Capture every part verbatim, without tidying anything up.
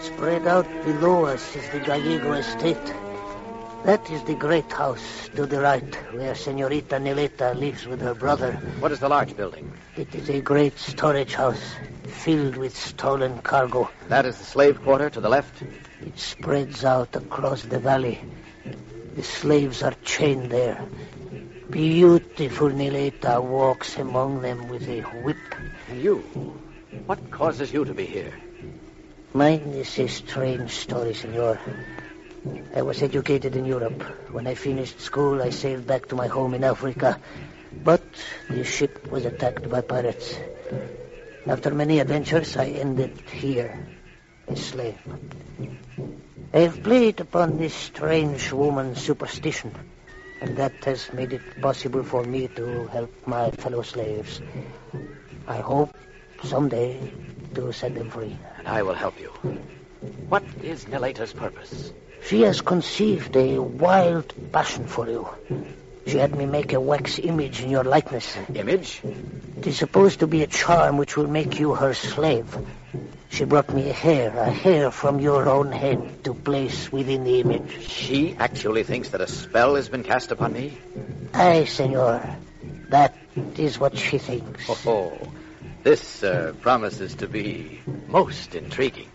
Spread out below us is the Gallego estate. That is the great house to the right, where Senorita Nileta lives with her brother. What is the large building? It is a great storage house, filled with stolen cargo. That is the slave quarter to the left? It spreads out across the valley. The slaves are chained there. Beautiful Nileta walks among them with a whip. And you? What causes you to be here? Mine is a strange story, senor. I was educated in Europe. When I finished school, I sailed back to my home in Africa. But the ship was attacked by pirates. After many adventures, I ended here, a slave. I have played upon this strange woman's superstition, and that has made it possible for me to help my fellow slaves. I hope someday to set them free. And I will help you. What is Nileta's purpose? She has conceived a wild passion for you. She had me make a wax image in your likeness. Image? It is supposed to be a charm which will make you her slave. She brought me a hair, a hair from your own head to place within the image. She actually thinks that a spell has been cast upon me? Aye, senor. That is what she thinks. Oh, this uh, promises to be most intriguing.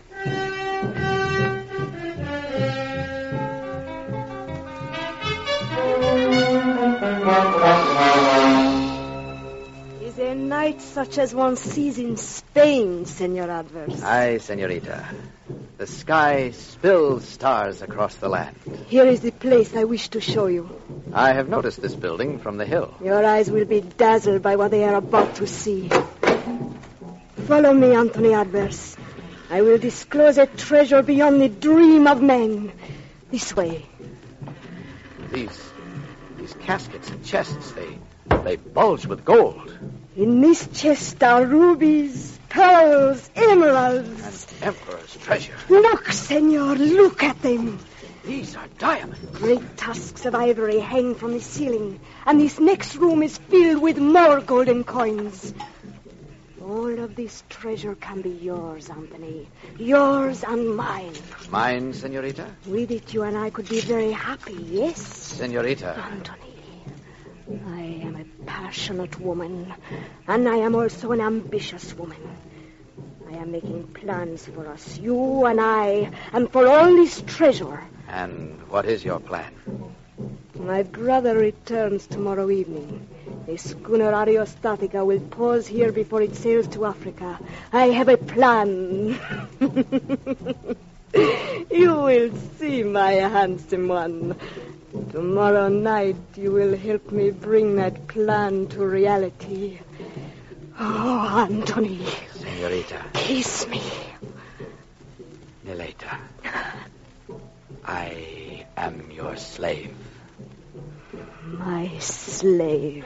Is a night such as one sees in Spain, Senor Adverse? Aye, senorita. The sky spills stars across the land. Here is the place I wish to show you. I have noticed this building from the hill. Your eyes will be dazzled by what they are about to see. Follow me, Anthony Adverse. I will disclose a treasure beyond the dream of men. This way. These, these caskets and chests, they, they bulge with gold. In this chest are rubies, pearls, emeralds. An emperor's treasure. Look, senor, look at them. These are diamonds. Great tusks of ivory hang from the ceiling, and this next room is filled with more golden coins. All of this treasure can be yours, Anthony. Yours and mine. Mine, senorita? With it, you and I could be very happy, yes? Senorita. Anthony, I am a passionate woman, and I am also an ambitious woman. I am making plans for us, you and I, and for all this treasure. And what is your plan? My brother returns tomorrow evening. The schooner Ariostatica will pause here before it sails to Africa. I have a plan. You will see, my handsome one. Tomorrow night you will help me bring that plan to reality. Oh, Anthony. Senorita. Kiss me. Nileta. I am your slave. My slave.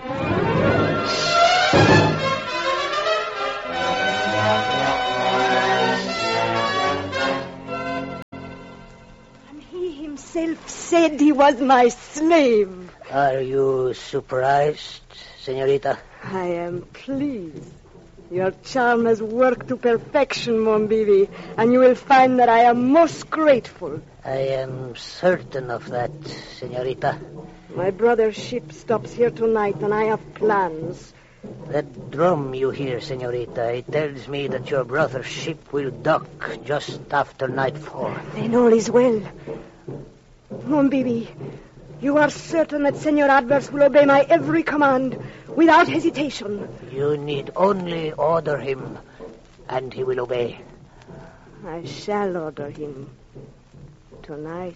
And he himself said he was my slave. Are you surprised, senorita? I am pleased. Your charm has worked to perfection, mon bibi, and you will find that I am most grateful. I am certain of that, senorita. My brother's ship stops here tonight, and I have plans. That drum you hear, senorita, it tells me that your brother's ship will dock just after nightfall. Then all is well. Mon bibi, you are certain that Senor Adverse will obey my every command without hesitation. You need only order him, and he will obey. I shall order him tonight.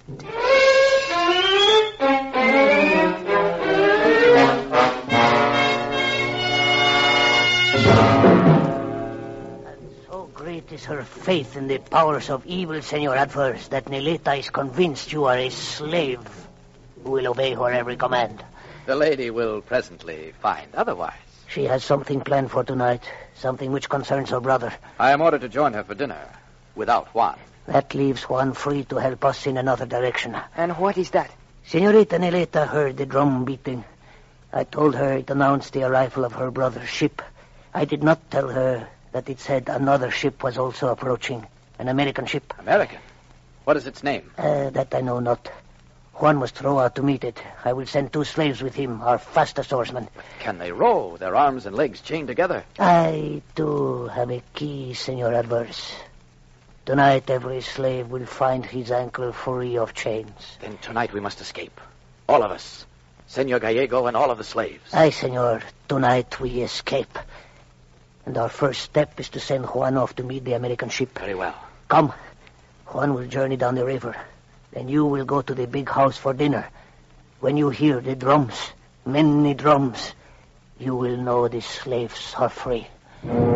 And so great is her faith in the powers of evil, Senor Adverse, that Nileta is convinced you are a slave who will obey her every command. The lady will presently find otherwise. She has something planned for tonight, something which concerns her brother. I am ordered to join her for dinner, without Juan. That leaves Juan free to help us in another direction. And what is that? Senorita Nileta heard the drum beating. I told her it announced the arrival of her brother's ship. I did not tell her that it said another ship was also approaching. An American ship. American? What is its name? Uh, that I know not. Juan must row out to meet it. I will send two slaves with him, our fastest oarsmen. But can they row? Their arms and legs chained together. I, too, have a key, Senor Alvarez. Tonight, every slave will find his ankle free of chains. Then tonight we must escape. All of us. Senor Gallego and all of the slaves. Aye, senor. Tonight we escape. And our first step is to send Juan off to meet the American ship. Very well. Come. Juan will journey down the river. Then you will go to the big house for dinner. When you hear the drums, many drums, you will know the slaves are free.